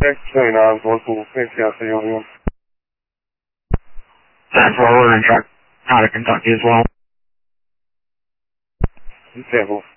X-2942, fantastic on him. That's what we're going to try to contact you as well. Example.